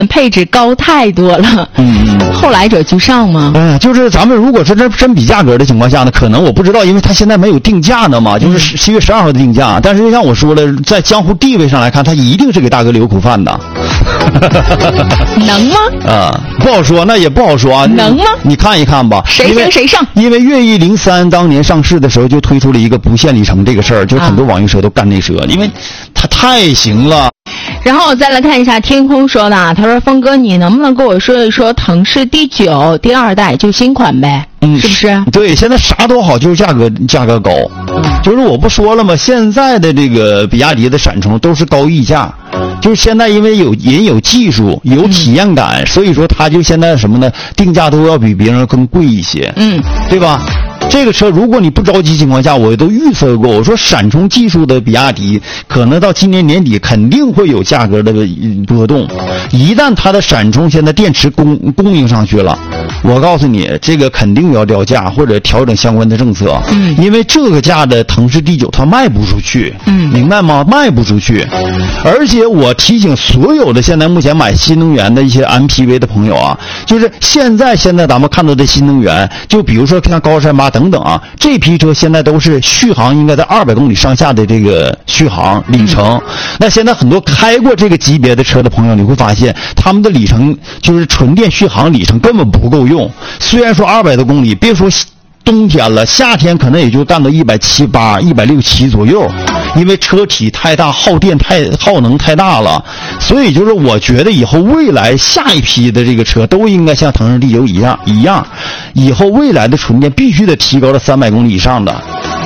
配置高太多了。后来者居上吗？ 就是咱们如果是真比价格的情况下呢，可能我不知道，因为它现在没有定价呢嘛，就是7月12号的定价。但是像我说了，在江湖地位上来看，它一定是给大哥留口饭的。 能吗？ 不好说，那也不好说啊。 能吗？ 你看一看吧， 谁行谁上。 因为粤 E03当年上市的时候就推出了一个不限里程这个事儿，就很多网约车都干这车，因为它太行了。 然后我再来看一下天空说的，他说峰哥你能不能跟我说一说腾势D9第2代就新款呗，是不是？ 对，现在啥都好，就是价格高。就是我不说了吗，现在的这个比亚迪的闪充都是高溢价，就是现在因为人有技术有体验感，所以说它就现在什么呢，定价都要比别人更贵一些，对吧？这个车如果你不着急情况下，我都预测过，我说闪充技术的比亚迪可能到今年年底肯定会有价格的波动。一旦它的闪充现在电池供应上去了，我告诉你，这个肯定要掉价或者调整相关的政策。因为这个价的腾势D9它卖不出去，明白吗？卖不出去。而且我提醒所有的现在目前买新能源的一些 MPV 的朋友啊，就是现在咱们看到的新能源，就比如说像高山8等等啊，这批车现在都是续航应该在200公里上下的这个续航里程。那现在很多开过这个级别的车的朋友，你会发现他们的里程就是纯电续航里程根本不够用。虽然说200多公里，别说冬天了，夏天可能也就干到178、167左右，因为车体太大，耗能太大了。所以就是我觉得以后未来下一批的这个车都应该像腾势D9一样，以后未来的纯电必须得提高到300公里以上的，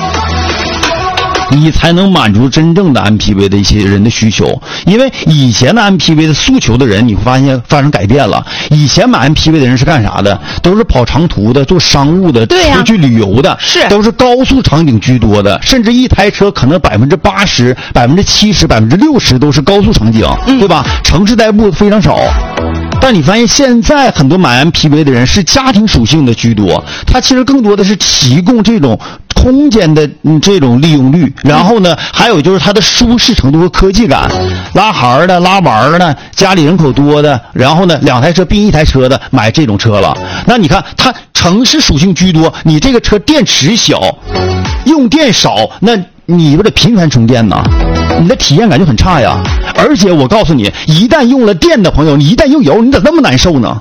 你才能满足真正的 MPV 的一些人的需求。因为以前的 MPV 的诉求的人，你会发生改变了。以前买 MPV 的人是干啥的？都是跑长途的，做商务的，出去旅游的，都是高速场景居多的，甚至一台车可能80%、70%、60%都是高速场景，对吧？城市代步非常少。但你发现现在很多买 MPV 的人是家庭属性的居多，它其实更多的是提供这种空间的这种利用率，然后呢，还有就是它的舒适程度和科技感，拉孩的、拉娃的，家里人口多的，然后呢，2台车并1台车的买这种车了。那你看它城市属性居多，你这个车电池小，用电少，那你不得频繁充电呢？你的体验感就很差呀。而且我告诉你，一旦用了电的朋友，你一旦用油，你咋那么难受呢？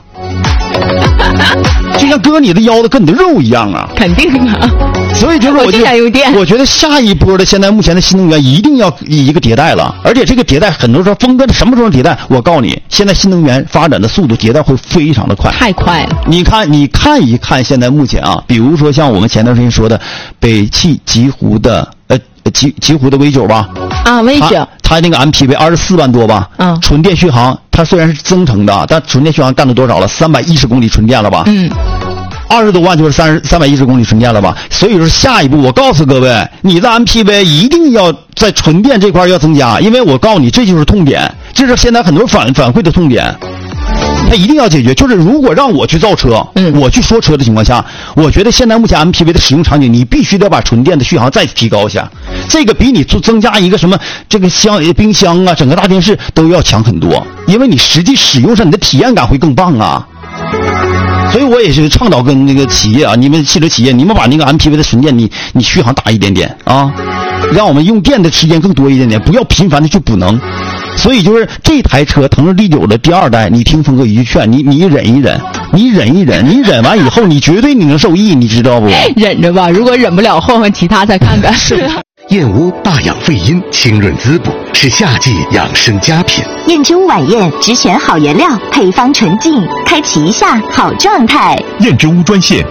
就像割你的腰子，割你的肉一样啊！ 肯定的。 所以就是我觉得下一波的现在目前的新能源一定要一个迭代了，而且这个迭代很多说峰哥什么时候迭代？我告诉你，现在新能源发展的速度迭代会非常的快， 太快了。 你看一看现在目前啊，比如说像我们前段时间说的北汽极狐的极狐的 V9 吧， 啊 V9， 它那个 MPV 24万多吧，纯电续航，它虽然是增程的，但纯电续航干了多少了？310公里纯电了吧？20多万就是310公里纯电了吧？所以说下一步我告诉各位，你的 MPV 一定要在纯电这块要增加，因为我告诉你这就是痛点，这是现在很多反馈的痛点，它一定要解决。就是如果让我去造车，我去说车的情况下，我觉得现在目前 MPV 的使用场景，你必须得把纯电的续航再提高一下，这个比你增加一个什么这个冰箱啊，整个大电视都要强很多，因为你实际使用上你的体验感会更棒啊。所以我也是倡导跟那个企业啊，你们汽车企业，你们把那个 MPV 的纯电你续航大一点点啊，让我们用电的时间更多一点点，不要频繁的去补能。所以就是这台车腾势D9的第2代，你听峰哥一句劝，你忍一忍，你忍完以后，你绝对你能受益，你知道不？ 忍着吧，如果忍不了，换换其他再看看。 是。 燕窝大养肺阴，清润滋补，是夏季养生佳品。 燕之屋晚宴只选好原料，配方纯净，开启一下好状态。 燕之屋专线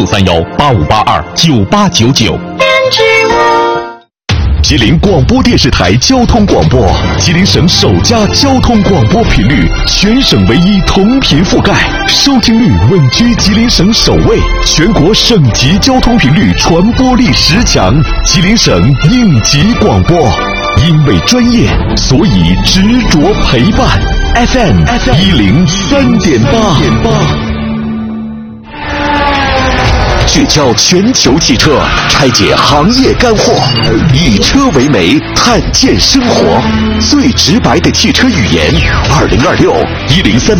043185829899。燕之屋。吉林广播电视台交通广播，吉林省首家交通广播频率，全省唯一同频覆盖，收听率稳居吉林省首位，全国省级交通频率传播力10强，吉林省应急广播。因为专业，所以执着陪伴。FM 103.8。 聚焦全球汽车，拆解行业干货，以车为媒，探见生活，最直白的汽车语言。2026-103